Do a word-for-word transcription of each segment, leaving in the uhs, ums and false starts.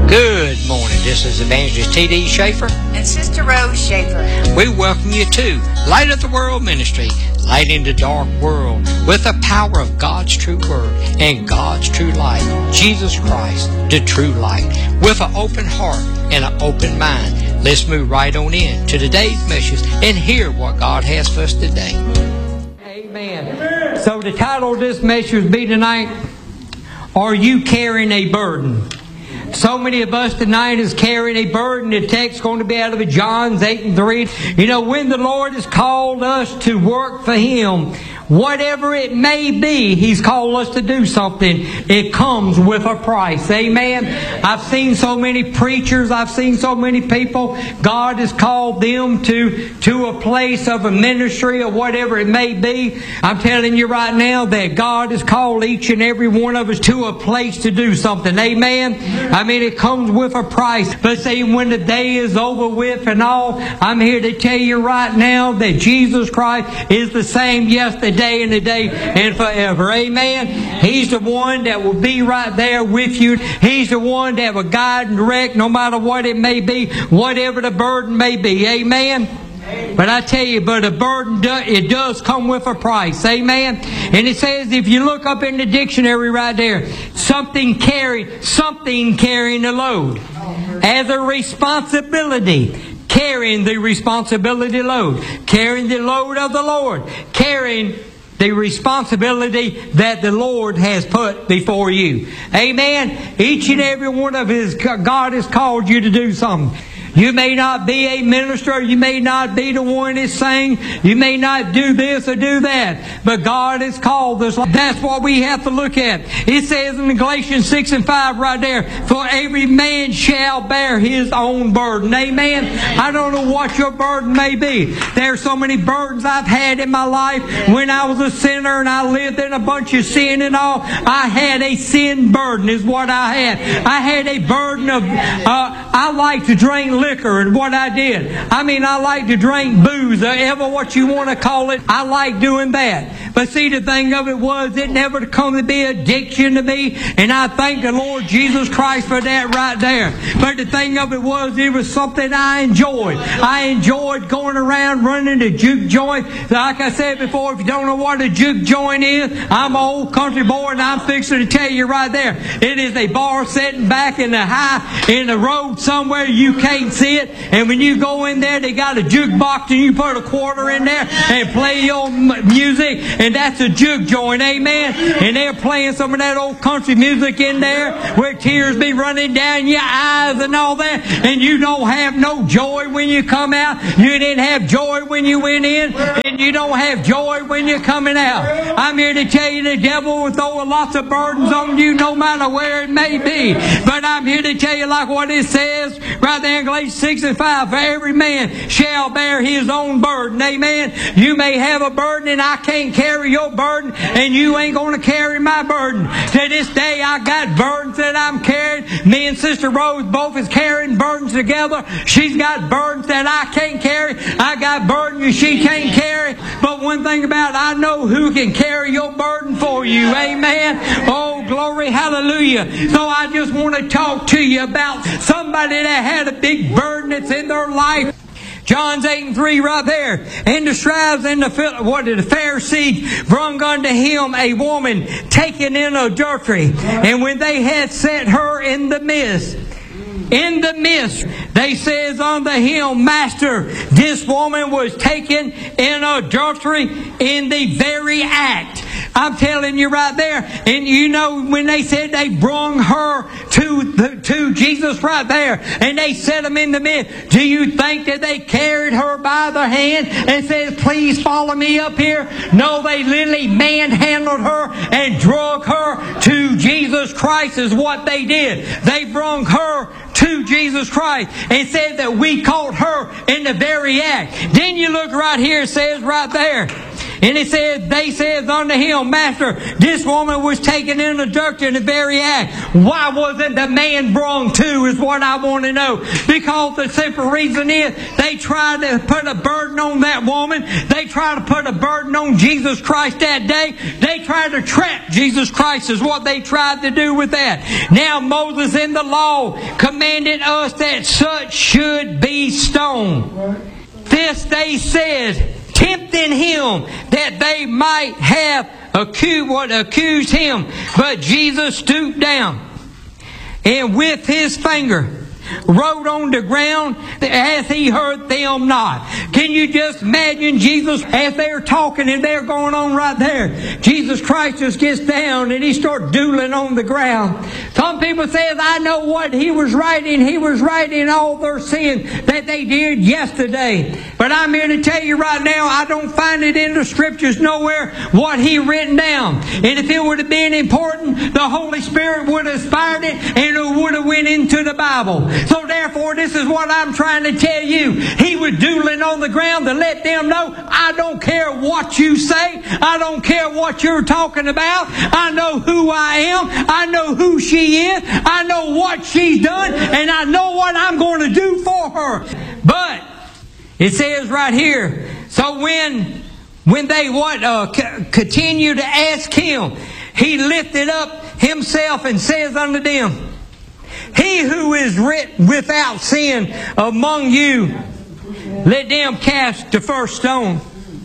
Good morning. This is Evangelist T D Schaefer and Sister Rose Schaefer. We welcome you to Light of the World Ministry, lighting the dark world with the power of God's true word and God's true light, Jesus Christ, the true light. With an open heart and an open mind, let's move right on in to today's message and hear what God has for us today. Amen. Amen. So the title of this message be tonight, Are You Carrying a Burden? So many of us tonight is carrying a burden. The text is going to be out of John eight and three. You know, when the Lord has called us to work for Him, whatever it may be, He's called us to do something. It comes with a price. Amen. I've seen so many preachers. I've seen so many people. God has called them to, to a place of a ministry or whatever it may be. I'm telling you right now that God has called each and every one of us to a place to do something. Amen. I mean, it comes with a price. But see, when the day is over with and all, I'm here to tell you right now that Jesus Christ is the same yesterday and today and forever. Amen. He's the one that will be right there with you. He's the one that will guide and direct no matter what it may be, whatever the burden may be. Amen. But I tell you, but a burden, do, it does come with a price. Amen. And it says, if you look up in the dictionary right there, something carried, something carrying a load. As a responsibility. Carrying the responsibility load. Carrying the load of the Lord. Carrying the responsibility that the Lord has put before you. Amen. Each and every one of His, God has called you to do something. You may not be a minister. You may not be the one that sings. You may not do this or do that. But God has called us. That's what we have to look at. It says in Galatians six and five right there, for every man shall bear his own burden. Amen. I don't know what your burden may be. There are so many burdens I've had in my life. When I was a sinner and I lived in a bunch of sin and all, I had a sin burden is what I had. I had a burden of, uh, I like to drink liquor. Liquor and what I did. I mean, I like to drink booze, or ever what you want to call it. I like doing that. But see, the thing of it was, it never come to be addiction to me. And I thank the Lord Jesus Christ for that right there. But the thing of it was, it was something I enjoyed. I enjoyed going around running a juke joint. Like I said before, if you don't know what a juke joint is, I'm an old country boy and I'm fixing to tell you right there. It is a bar sitting back in the high, in the road somewhere you can't see it, and when you go in there, they got a jukebox and you put a quarter in there and play your music, and that's a juke joint. Amen. And they're playing some of that old country music in there where tears be running down your eyes and all that, and you don't have no joy when you come out. You didn't have joy when you went in, and you don't have joy when you're coming out. I'm here to tell you, the devil will throw lots of burdens on you no matter where it may be, but I'm here to tell you like what it says right there in Galatians six and five, for every man shall bear his own burden. Amen. You may have a burden and I can't carry your burden, and you ain't going to carry my burden. To this day I got burdens that I'm carrying. Me and Sister Rose both is carrying burdens together. She's got burdens that I can't carry. I got burdens she can't carry. But one thing about it, I know who can carry your burden for you. Amen. Oh, glory, hallelujah. So I just want to talk to you about somebody that had a big burden that's in their life. John eight and three right there. And the scribes and the, what did the Pharisees brung unto him a woman taken in adultery. And when they had set her in the midst, in the midst, they says unto him, Master, this woman was taken in adultery in the very act. I'm telling you right there. And you know, when they said they brung her to the, to Jesus right there, and they set him in the midst, do you think that they carried her by the hand and said, please follow me up here? No, they literally manhandled her and drug her to Jesus Christ is what they did. They brung her to Jesus Christ and said that we caught her in the very act. Then you look right here, it says right there, And it says, they said unto him, Master, this woman was taken in adultery in the very act. Why wasn't the man brung to, is what I want to know. Because the simple reason is, they tried to put a burden on that woman. They tried to put a burden on Jesus Christ that day. They tried to trap Jesus Christ, is what they tried to do with that. Now Moses in the law commanded us that such should be stoned. This they said, tempting him that they might have accused, what accused him. But Jesus stooped down and with his finger wrote on the ground as he heard them not. Can you just imagine Jesus as they're talking and they're going on right there? Jesus Christ just gets down and he starts doodling on the ground. Some people say, I know what he was writing. He was writing all their sin that they did yesterday. But I'm here to tell you right now, I don't find it in the Scriptures nowhere what he written down. And if it would have been important, the Holy Spirit would have inspired it and it would have went into the Bible. So therefore, this is what I'm trying to tell you. He was doodling on the ground to let them know, I don't care what you say. I don't care what you're talking about. I know who I am. I know who she is. I know what she's done. And I know what I'm going to do for her. But it says right here, so when when they what uh, c- continue to ask him, he lifted up himself and says unto them, he who is writ without sin among you, let them cast the first stone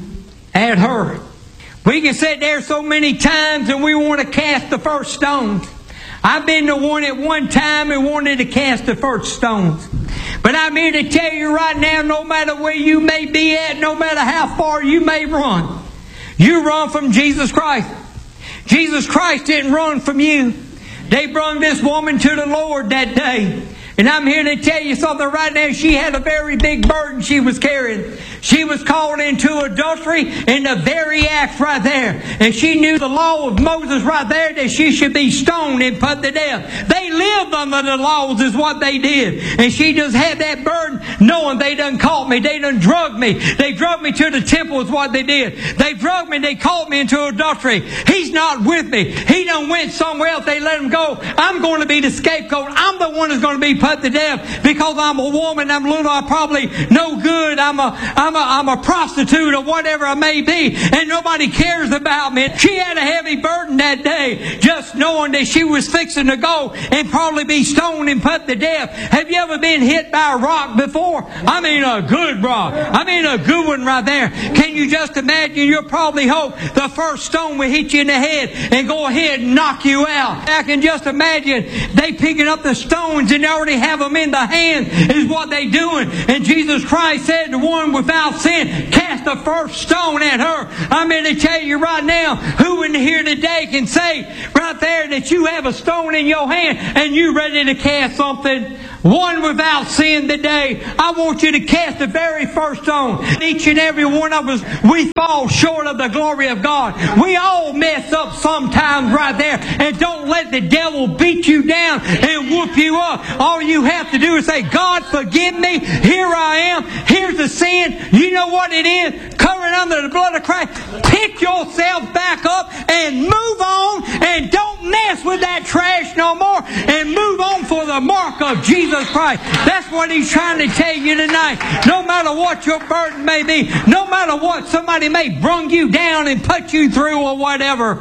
at her. We can sit there so many times and we want to cast the first stones. I've been the one at one time and wanted to cast the first stones. But I'm here to tell you right now, no matter where you may be at, no matter how far you may run, you run from Jesus Christ. Jesus Christ didn't run from you. They brought this woman to the Lord that day. And I'm here to tell you something right now. She had a very big burden she was carrying. She was called into adultery in the very act right there. And she knew the law of Moses right there that she should be stoned and put to death. They lived under the laws is what they did. And she just had that burden knowing they done caught me. They done drugged me. They drugged me to the temple is what they did. They drugged me. They caught me into adultery. He's not with me. He done went somewhere else. They let him go. I'm going to be the scapegoat. I'm the one that's going to be put to death because I'm a woman. I'm little. I'm probably no good. I'm a, I'm a, I'm a prostitute or whatever I may be. And nobody cares about me. She had a heavy burden that day just knowing that she was fixing to go and probably be stoned and put to death. Have you ever been hit by a rock before? I mean a good rock. I mean a good one right there. Can you just imagine? You'll probably hope the first stone will hit you in the head and go ahead and knock you out. I can just imagine they picking up the stones and they already have them in the hand is what they doing. And Jesus Christ said the one without sin, cast the first stone at her. I'm going to tell you right now, who in here today can say right there that you have a stone in your hand and you ready to cast something? One without sin today. I want you to cast the very first stone. Each and every one of us, we fall short of the glory of God. We all mess up sometimes right there. And don't let the devil beat you down and whoop you up. All you have to do is say, God, forgive me. Here I am. Here's the sin. You know what it is? Covered under the blood of Christ. Pick yourself back up and move on. And don't mess with that trash no more. And move on for the mark of Jesus Christ. That's what He's trying to tell you tonight. No matter what your burden may be, no matter what somebody may bring you down and put you through or whatever.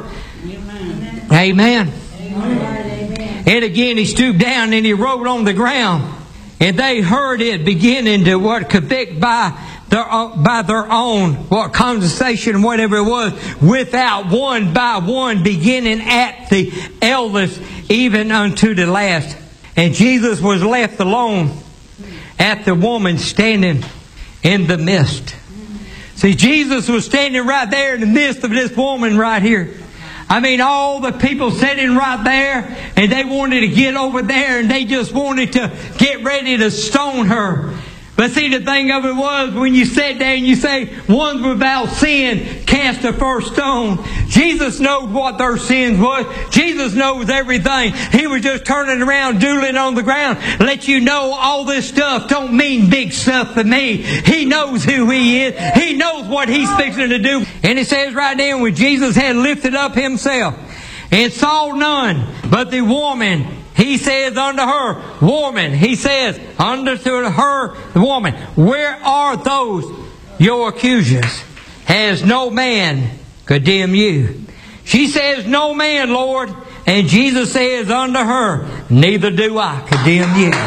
Amen. Amen. Amen. And again, he stooped down and he wrote on the ground. And they heard it beginning to what convict by their by their own what conversation, whatever it was, without one by one, beginning at the eldest, even unto the last. And Jesus was left alone at the woman standing in the midst. See, Jesus was standing right there in the midst of this woman right here. I mean, all the people sitting right there, and they wanted to get over there, and they just wanted to get ready to stone her. But see, the thing of it was, when you sat there and you say, one without sin cast the first stone. Jesus knows what their sins was. Jesus knows everything. He was just turning around, doodling on the ground. Let you know all this stuff don't mean big stuff to me. He knows who He is. He knows what He's fixing to do. And it says right there, when Jesus had lifted up himself and saw none but the woman, he says unto her, woman, he says unto her, the woman, where are those your accusers? Has no man condemned you? She says, no man, Lord. And Jesus says unto her, neither do I condemn you.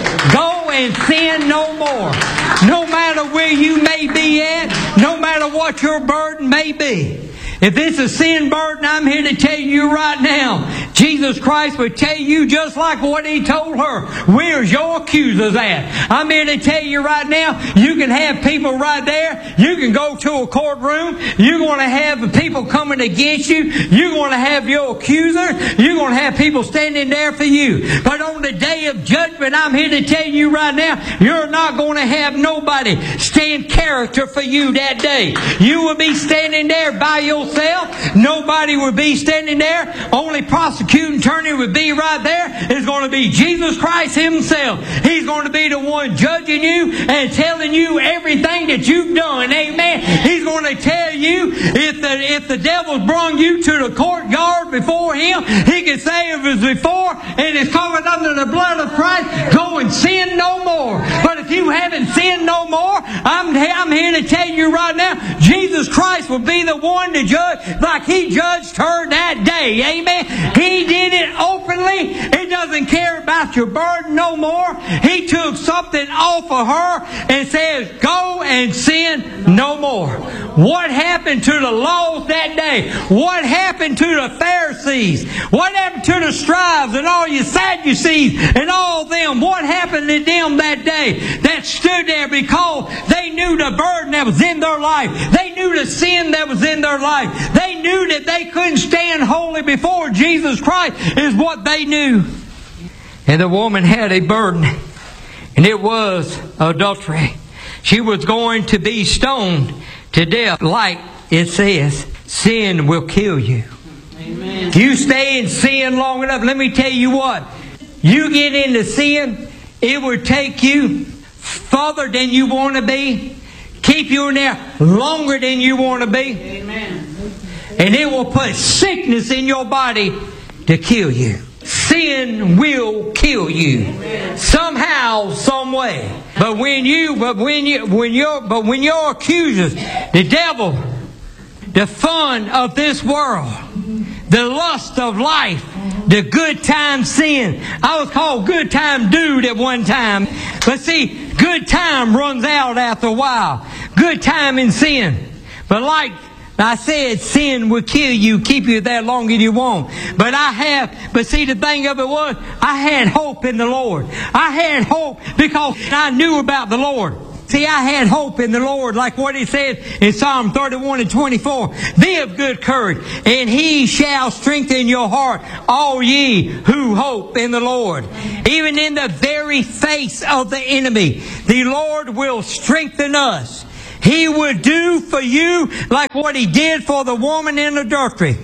Go and sin no more. No matter where you may be at, no matter what your burden may be. If it's a sin burden, I'm here to tell you right now, Jesus Christ would tell you just like what He told her. Where's your accusers at? I'm here to tell you right now, you can have people right there. You can go to a courtroom. You're going to have people coming against you. You're going to have your accuser. You're going to have people standing there for you. But on the day of judgment, I'm here to tell you right now, you're not going to have nobody stand character for you that day. You will be standing there by yourself. Nobody will be standing there. Only prosecuting attorney would be right there. It's going to be Jesus Christ Himself. He's going to be the one judging you and telling you everything that you've done. Amen. He's going to tell you if the if the devil's brung you to the courtyard before Him, He can say if it's before and it's covered under the blood of Christ, go and sin no more. But if you haven't sinned no more, I'm, I'm here to tell you right now, Jesus Christ will be the one to judge like He judged her that day. Amen. He did it openly. He doesn't care about your burden no more. He took something off of her and says, go and sin no more. What happened to the laws that day? What happened to the Pharisees? What happened to the scribes and all your Sadducees and all them? What happened to them that day that stood there because they knew the burden that was in their life? They knew the sin that was in their life. They knew that they couldn't stand holy before Jesus Christ is what they knew. And the woman had a burden, and it was adultery. She was going to be stoned to death, like it says, sin will kill you. Amen. You stay in sin long enough, let me tell you what, you get into sin, it will take you further than you want to be, keep you in there longer than you want to be. Amen. And it will put sickness in your body to kill you. Sin will kill you. Amen. Somehow, some way. But when you, but when you, when you're, but when your accusers, the devil, the fun of this world, the lust of life, the good time sin. I was called good time dude at one time. But see, good time runs out after a while. Good time in sin. But like I said, sin will kill you, keep you there longer than you want. But I have, but see the thing of it was, I had hope in the Lord. I had hope because I knew about the Lord. See, I had hope in the Lord, like what He said in Psalm thirty-one and twenty-four. Be of good courage, and He shall strengthen your heart, all ye who hope in the Lord. Even in the very face of the enemy, the Lord will strengthen us. He would do for you like what He did for the woman in adultery.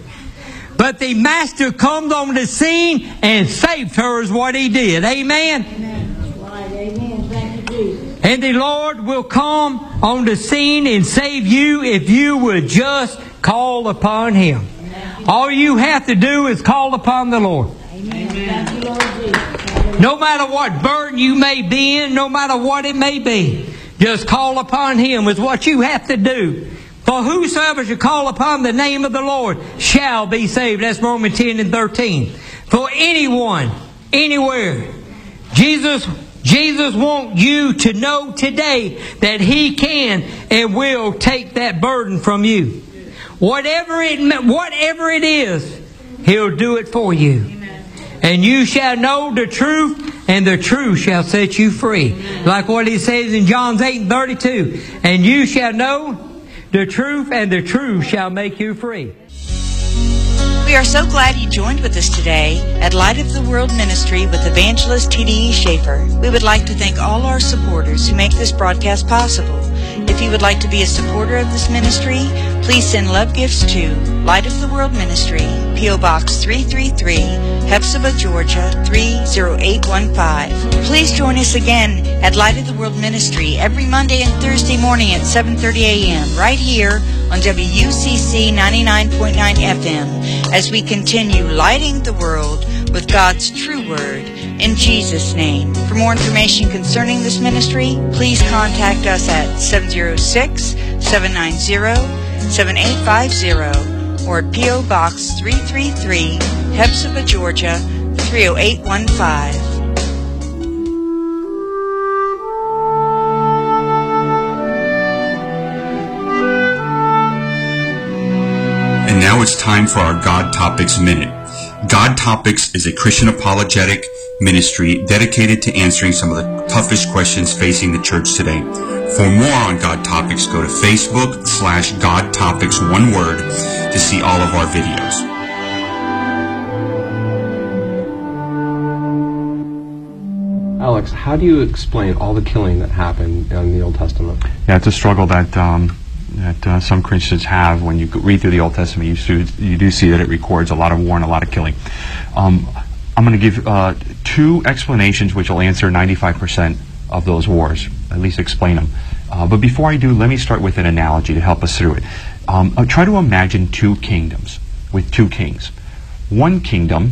But the Master comes on the scene and saved her is what He did. Amen? Amen. Right. Amen. Thank you, Jesus. And the Lord will come on the scene and save you if you would just call upon Him. All you have to do is call upon the Lord. Amen. Thank you, Lord Jesus. No matter what burden you may be in, no matter what it may be, just call upon Him is what you have to do. For whosoever shall call upon the name of the Lord shall be saved. That's Romans ten and thirteen. For anyone, anywhere, Jesus, Jesus wants you to know today that He can and will take that burden from you. Whatever it, whatever it is, He'll do it for you. And you shall know the truth, and the truth shall set you free. Like what He says in John eight and thirty-two. And you shall know the truth, and the truth shall make you free. We are so glad you joined with us today at Light of the World Ministry with Evangelist T D E Schaefer. We would like to thank all our supporters who make this broadcast possible. If If you would like to be a supporter of this ministry, please send love gifts to Light of the World Ministry, P O Box three three three, Hephzibah, Georgia three zero eight one five. Please join us again at Light of the World Ministry every Monday and Thursday morning at seven thirty a.m. right here on W U C C ninety-nine point nine F M as we continue lighting the world with God's true word in Jesus' name. For more information concerning this ministry, please contact us at seven zero six, seven nine zero, seven eight five zero or at P O Box three three three, Hephzibah, Georgia three zero eight one five. And now it's time for our God Topics Minute. God Topics is a Christian apologetic ministry dedicated to answering some of the toughest questions facing the church today. For more on God Topics, go to Facebook slash God Topics, one word, to see all of our videos. Alex, how do you explain all the killing that happened in the Old Testament? Yeah, it's a struggle that um, that uh, some Christians have. When you read through the Old Testament, you, see, you do see that it records a lot of war and a lot of killing. Um, I'm going to give uh, two explanations which will answer ninety-five percent of those wars, at least explain them. Uh, but before I do, let me start with an analogy to help us through it. Um, I'll try to imagine two kingdoms with two kings. One kingdom,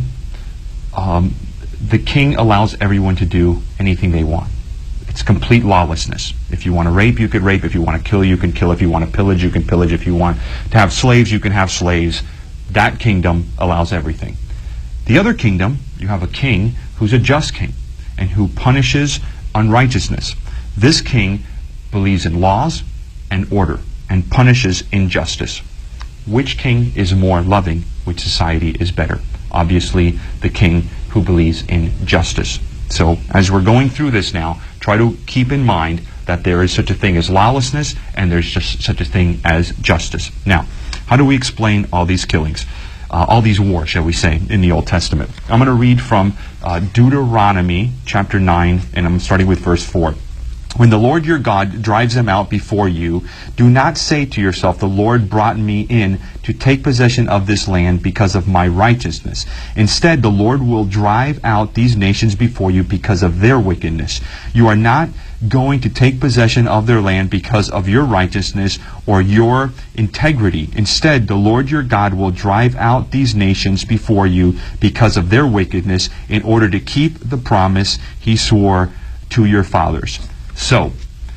um, the king allows everyone to do anything they want. It's complete lawlessness. If you want to rape, you could rape. If you want to kill, you can kill. If you want to pillage, you can pillage. If you want to have slaves, you can have slaves. That kingdom allows everything. The other kingdom, you have a king who's a just king and who punishes unrighteousness. This king believes in laws and order and punishes injustice. Which king is more loving? Which society is better? Obviously, the king who believes in justice. So, as we're going through this now, try to keep in mind that there is such a thing as lawlessness and there's just such a thing as justice. Now, how do we explain all these killings? Uh, all these wars, shall we say, in the Old Testament. I'm going to read from uh, Deuteronomy chapter nine, and I'm starting with verse four. When the Lord your God drives them out before you, do not say to yourself, the Lord brought me in to take possession of this land because of my righteousness. Instead, the Lord will drive out these nations before you because of their wickedness. You are not going to take possession of their land because of your righteousness or your integrity. Instead, the Lord your God will drive out these nations before you because of their wickedness in order to keep the promise he swore to your fathers. So,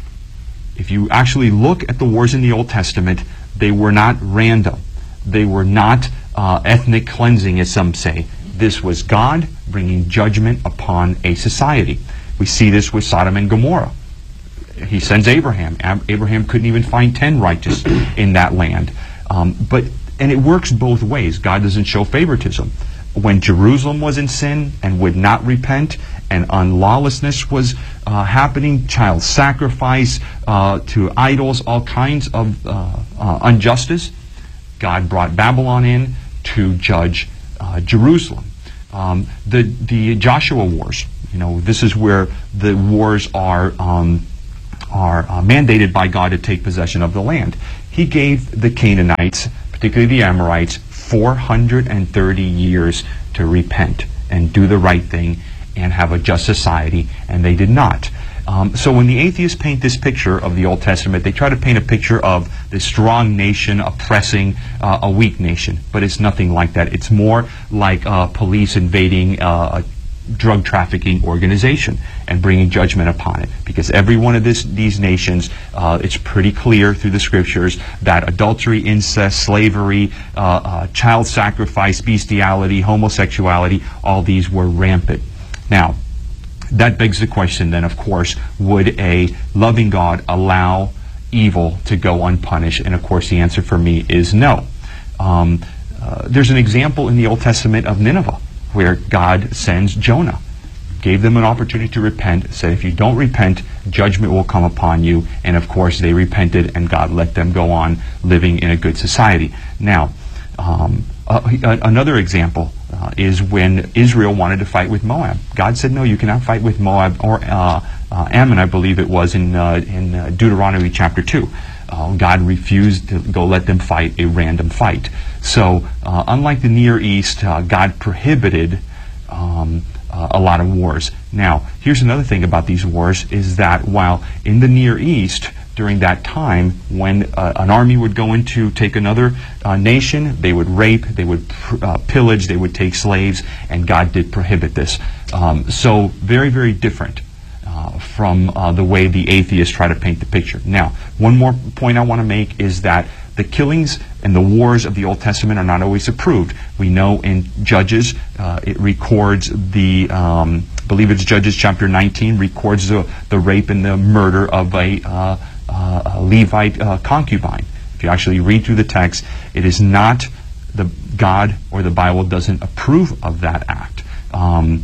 if you actually look at the wars in the Old Testament, they were not random. They were not uh, ethnic cleansing, as some say. This was God bringing judgment upon a society. We see this with Sodom and Gomorrah. He sends Abraham. Ab- Abraham couldn't even find ten righteous in that land. Um, but and it works both ways. God doesn't show favoritism. When Jerusalem was in sin and would not repent, and unlawlessness was uh, happening, child sacrifice uh, to idols, all kinds of uh, uh, injustice, God brought Babylon in to judge uh, Jerusalem. Um, the the Joshua wars, you know, this is where the wars are um, are uh, mandated by God to take possession of the land. He gave the Canaanites, particularly the Amorites, four hundred thirty years to repent and do the right thing and have a just society, and they did not. Um, so when the atheists paint this picture of the Old Testament, they try to paint a picture of this strong nation oppressing uh, a weak nation, but it's nothing like that. It's more like uh, police invading uh, a drug trafficking organization and bringing judgment upon it. Because every one of this, these nations, uh, it's pretty clear through the scriptures that adultery, incest, slavery, uh, uh, child sacrifice, bestiality, homosexuality, all these were rampant. Now, that begs the question then, of course, would a loving God allow evil to go unpunished? And of course the answer for me is no. Um, uh, there's an example in the Old Testament of Nineveh where God sends Jonah, gave them an opportunity to repent, said if you don't repent, judgment will come upon you. And of course they repented and God let them go on living in a good society. Now, um, uh, another example, uh, uh, is when Israel wanted to fight with Moab. God said, no, you cannot fight with Moab or uh, uh, Ammon, I believe it was in, uh, in uh, Deuteronomy chapter two. Uh, God refused to go let them fight a random fight. So, uh, unlike the Near East, uh, God prohibited um, uh, a lot of wars. Now, here's another thing about these wars, is that while in the Near East, during that time, when uh, an army would go in to take another uh, nation, they would rape, they would pr- uh, pillage, they would take slaves, and God did prohibit this. Um, so, very, very different uh, from uh, the way the atheists try to paint the picture. Now, one more point I want to make is that the killings and the wars of the Old Testament are not always approved. We know in Judges, uh, it records the, um, I believe it's Judges chapter nineteen, records the, the rape and the murder of a, uh, uh, a Levite uh, concubine. If you actually read through the text, it is not, the God or the Bible doesn't approve of that act. Um,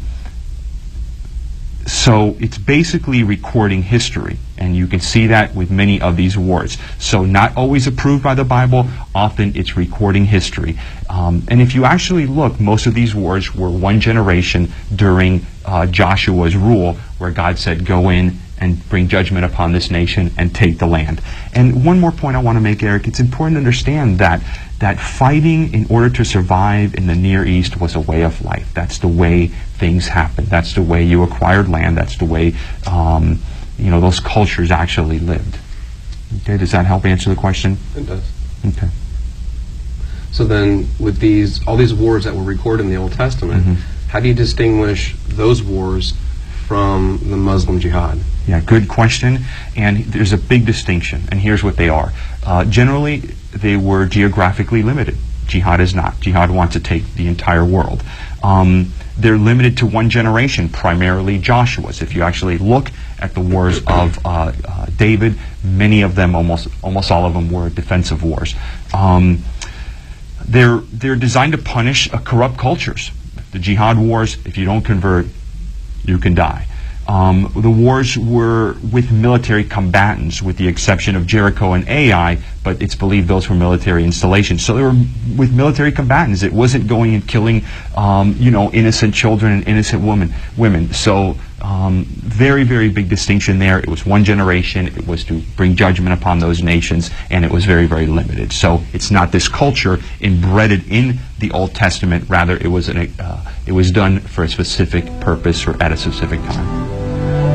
So it's basically recording history, and you can see that with many of these wars. So not always approved by the Bible, often it's recording history. Um, and if you actually look, most of these wars were one generation during uh, Joshua's rule, where God said, go in and bring judgment upon this nation and take the land. And one more point I want to make, Eric, it's important to understand that that fighting in order to survive in the Near East was a way of life. That's the way things happened. That's the way you acquired land. That's the way um, you know those cultures actually lived. Okay, does that help answer the question? It does. Okay. So then, with these all these wars that were recorded in the Old Testament, mm-hmm. how do you distinguish those wars from the Muslim jihad? Yeah, good question. And there's a big distinction, and here's what they are. Uh, generally, they were geographically limited. Jihad is not. Jihad wants to take the entire world. Um, they're limited to one generation, primarily Joshua's. If you actually look at the wars of uh, uh, David, many of them, almost almost all of them, were defensive wars. Um, they're they're designed to punish uh, corrupt cultures. The jihad wars, if you don't convert, you can die. Um, the wars were with military combatants, with the exception of Jericho and Ai, but it's believed those were military installations. So they were with military combatants. It wasn't going and killing, um, you know, innocent children and innocent women. Women. So um, very, very big distinction there. It was one generation. It was to bring judgment upon those nations, and it was very, very limited. So it's not this culture embedded in the Old Testament. Rather, it was an, uh, it was done for a specific purpose or at a specific time.